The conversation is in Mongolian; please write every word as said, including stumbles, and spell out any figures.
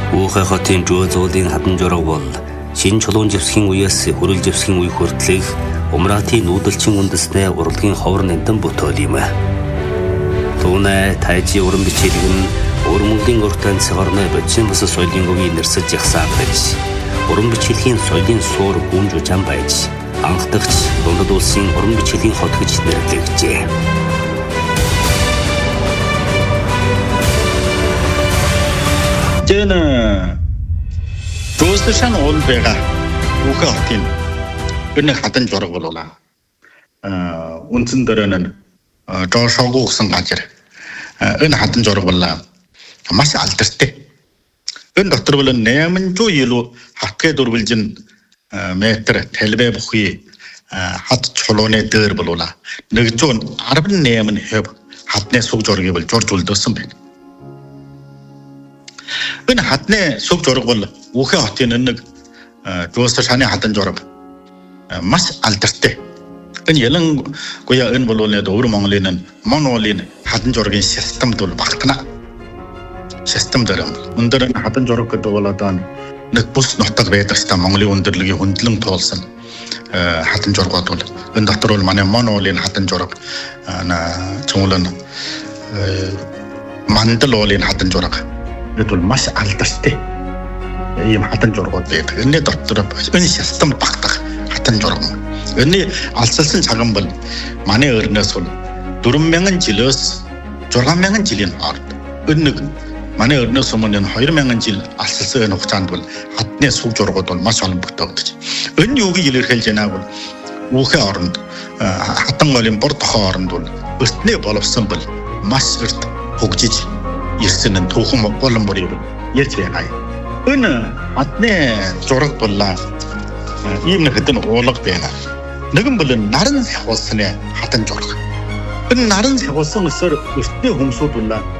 Уухай хотын жуулын хадан жураг бол шин чулуун живсхийн үеэс хөрөл живсхийн үе хүртэлх Умратын нүүдэлчин үндэснээ урлагийн ховор нэмтэн бүтээл юм. Түүнээ тайжи уран бичилэг нь өрмөгийн уртан цагаарны бодчин бас соёлын говийн нэрсэж яхсаад байж уран бичилгийн соёлын суур гүн жужаан байж анхдагч дундад улсын уран бичилийн хот гэж нэрлэгдэжээ. Жэн Жуулсан уул байгаа үхэ хотын энэ хадан жураг болуулаа. Аа үнцэн дээр нь жоошоогүй гэсэн газар. Энэ хадан жураг боллаа. Маш алдартай. Энэ дотор бол найман зуун илүү хатгэ дөрвөлжин метр талбай бүхий хад чулууны дээр болуулаа. нэг зуун арван найман хэв хатны сүг жургийг бол журж үлдээсэн байна. Энэ хатны сүг жураг бол үхэ хотын нэг Жуулсан шаны хадан жураг маш алдартай. Энэ ялангуяа энэ бол өвөр Монголын Монголын хадан жургийн системд бол багтана. Систем дээр өндөр хадан жураг гэдэг бол одоо нэг бус нутаг байдаг ста Монголын өндөрлөгийн хөндлөн туулсан хадан жургууд бол энэ дотор бол манай Монголын хадан жураг цөмлөн мандал уулын хадан жураг энэ бол маш алдартай. Ийм хадан жургууд байдаг. Энэний дотор энэ систем багтах хадан жураг. Энэний алсалсан цагаан бол манай өрнөөс бол дөрвөн мянган жилээс зургаан мянган жилийн хооронд. Энэ нэг манай өрнөөс өмнө хоёр мянган жил алсалсан энэ хугацаанд бол хатны сүг жургууд бол маш олон бүтэгдэж. Энэ юуг илэрхийлж байна бол үхэ оронд хатан голын бор тохоо оронд бол өртний боловсон бол маш өрт хөгжиж ирсэн нь түүхэн болон бүрийг ярьж байгаа. Энэ хатны жураг боллаа. Ийм нэг хэдэн уулга байна. Нэгэн бол наран сахуулсны хадан жураг. Энэ наран сахуулсан өсөр өртний хүмүүсүүд боллаа.